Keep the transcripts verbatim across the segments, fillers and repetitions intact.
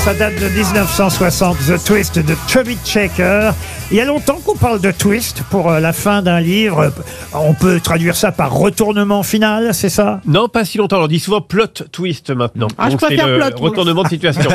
Ça date de dix-neuf cent soixante, The Twist de Chubby Checker. Il y a longtemps qu'on parle de twist pour la fin d'un livre. On peut traduire ça par retournement final, c'est ça? Non, pas si longtemps. On dit souvent plot twist maintenant. Ah, Donc je préfère c'est le plot, retournement de situation.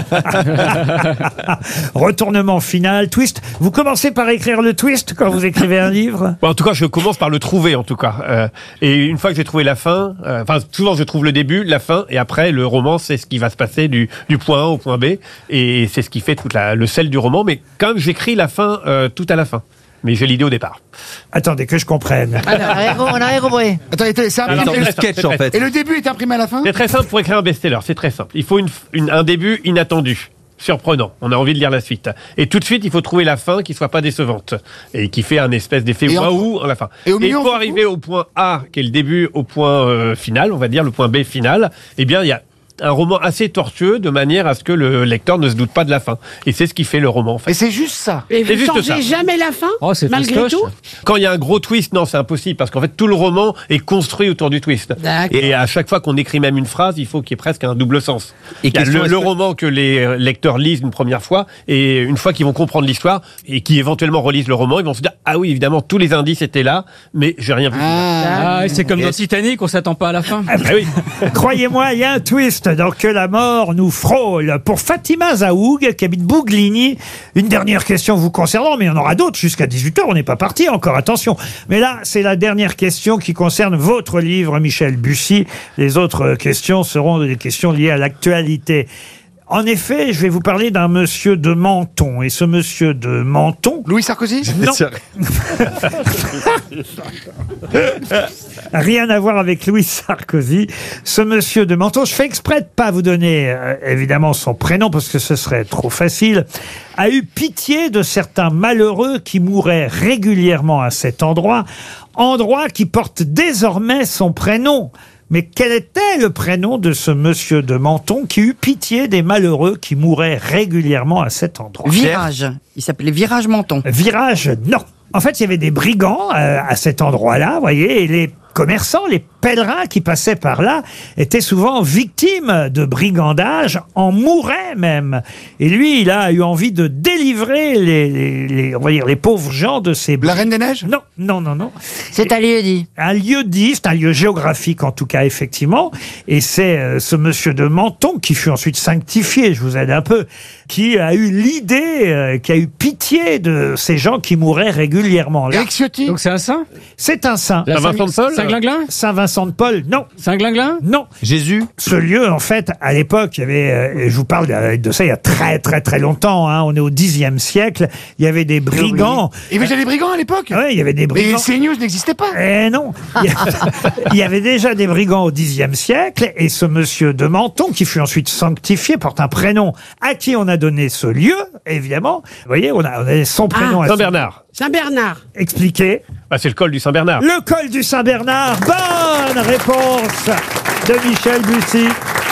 Retournement final, twist. Vous commencez par écrire le twist quand vous écrivez un livre? Bon, en tout cas, je commence par le trouver, en tout cas. Euh, et une fois que j'ai trouvé la fin, euh, enfin, souvent je trouve le début, la fin, et après, le roman, c'est ce qui va se passer du, du point A au point B. Et c'est ce qui fait toute la, le sel du roman. Mais quand même, j'écris la fin euh, tout à la fin. Mais j'ai l'idée au départ. Attendez que je comprenne. Alors, on a rien compris. Attends, c'est Alors, imprimé. c'est très sketch en fait. Et le début est imprimé à la fin? C'est très simple pour écrire un best-seller, c'est très simple. Il faut une, une, un début inattendu, surprenant. On a envie de lire la suite. Et tout de suite, il faut trouver la fin qui soit pas décevante et qui fait un espèce d'effet Et en- waouh à la fin. et au milieu, on pour s'en arriver au point A, qui est le début, au point euh, final, on va dire le point B final, eh bien, il y a un roman assez tortueux de manière à ce que le lecteur ne se doute pas de la fin. Et c'est ce qui fait le roman, en fait. Et c'est juste ça. Et C'est vous juste changez ça. jamais la fin, Oh, c'est malgré fastoche. tout. Quand il y a un gros twist, non, c'est impossible, parce qu'en fait, tout le roman est construit autour du twist. D'accord. Et à chaque fois qu'on écrit même une phrase, il faut qu'il y ait presque un double sens. Et Il y a question, le, est-ce le que- roman que les lecteurs lisent une première fois, et une fois qu'ils vont comprendre l'histoire, et qui éventuellement relisent le roman, ils vont se dire, ah oui, évidemment, tous les indices étaient là, mais j'ai rien vu. Ah. Ah, et c'est comme dans Titanic, on s'attend pas à la fin. Ah oui. Croyez-moi, il y a un twist dans Que la mort nous frôle. Pour Fatima Zaoug, qui habite Bougligny, une dernière question vous concernant, mais il y en aura d'autres jusqu'à dix-huit heures, on n'est pas parti encore, attention. Mais là, c'est la dernière question qui concerne votre livre, Michel Bussy. Les autres questions seront des questions liées à l'actualité. En effet, je vais vous parler d'un monsieur de Menton. Et ce monsieur de Menton... Louis Sarkozy? Non. Rien à voir avec Louis Sarkozy. Ce monsieur de Menton, je fais exprès de pas vous donner euh, évidemment son prénom parce que ce serait trop facile, a eu pitié de certains malheureux qui mouraient régulièrement à cet endroit, endroit qui porte désormais son prénom. Mais quel était le prénom de ce monsieur de Menton qui eut pitié des malheureux qui mouraient régulièrement à cet endroit? Virage. Il s'appelait Virage Menton. Virage, non. En fait, il y avait des brigands euh, à cet endroit-là, vous voyez, et les commerçants, les pèlerins qui passaient par là étaient souvent victimes de brigandage, en mouraient même. Et lui, il a eu envie de délivrer les, les, les- on va dire, les pauvres gens de ces... La Reine des Neiges? Non, non, non, non. C'est un lieu dit. Un lieu dit, c'est un lieu géographique en tout cas, effectivement. Et c'est euh, ce monsieur de Menton qui fut ensuite sanctifié, je vous aide un peu, qui a eu l'idée, euh, qui a eu pitié de ces gens qui mouraient régulièrement là. Éric Ciotti? Donc c'est un saint? C'est un saint. La Saint-Vincent de Paul? Saint-Glinglin? Saint-Vincent de Paul, non. Saint-Glinglin? Non. Jésus? Ce lieu, en fait, à l'époque, il y avait, euh, et je vous parle de, de ça il y a très très très longtemps, hein, on est au dixième siècle, il y avait des brigands. Il y avait déjà des brigands à l'époque? Ah ouais, il y avait des Mais brigands. CNews n'existait pas. Eh non, il y, a- il y avait déjà des brigands au dixième siècle, et ce monsieur de Menton, qui fut ensuite sanctifié, porte un prénom à qui on a donné ce lieu, évidemment. Vous voyez, on a, on a son prénom à Saint-Bernard. Saint-Bernard. expliqué. Bah, c'est le col du Saint-Bernard. Le col du Saint-Bernard, bonne réponse de Michel Bussy.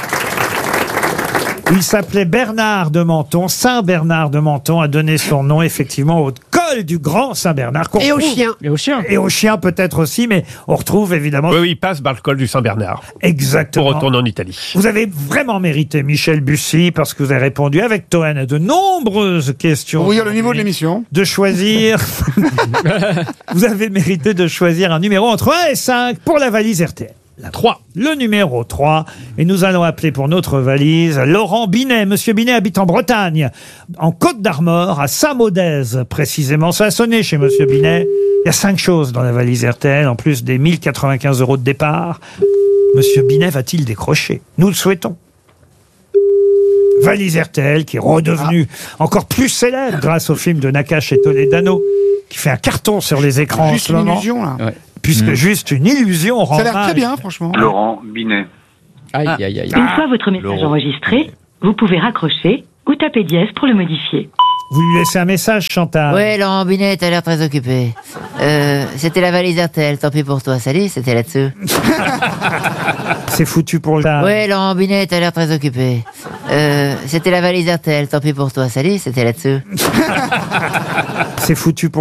Il s'appelait Bernard de Menton. Saint-Bernard de Menton a donné son nom effectivement au col du Grand Saint-Bernard. qu'on Et au retrouve- chien. Et au chien? Et au chien peut-être aussi, mais on retrouve évidemment Oui, oui, il passe par le col du Saint-Bernard pour exactement. retourner en Italie. Vous avez vraiment mérité, Michel Bussy, parce que vous avez répondu avec Toen à de nombreuses questions. Pour vous dire le niveau de l'émission. De choisir. Vous avez mérité de choisir un numéro entre un et cinq pour la valise R T L. trois. Le numéro trois. Et nous allons appeler pour notre valise Laurent Binet. Monsieur Binet habite en Bretagne, en Côte d'Armor, à Saint-Maudez précisément. Ça a sonné chez Monsieur Binet. Il y a cinq choses dans la valise R T L, en plus des mille quatre-vingt-quinze euros de départ. Monsieur Binet va-t-il décrocher? Nous le souhaitons. Valise R T L qui est redevenue encore plus célèbre grâce au film de Nakache et Toledano, qui fait un carton sur les écrans Juste en ce une moment. illusion, là. Ouais. Puisque juste une illusion rend Ça a l'air très hommage. bien, franchement. Laurent Binet. Aïe, aïe, aïe. Une fois votre message enregistré, vous pouvez raccrocher ou taper dièse pour le modifier. Vous lui laissez un message, Chantal? Ouais, Laurent Binet, t'as l'air très occupé. Euh, c'était la valise R T L, tant pis pour toi. Salut, c'était là-dessous. C'est foutu pour le... Ouais, Laurent Binet, t'as l'air très occupé. Euh, c'était la valise R T L, tant pis pour toi. Salut, c'était là-dessous. C'est foutu pour